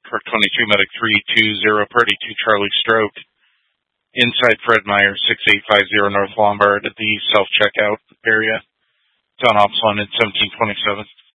Park 22, Medic 320, Party 2, Charlie Stroke. Inside Fred Meyer, 6850 North Lombard at the self-checkout area. It's on Ops 1 at 1727.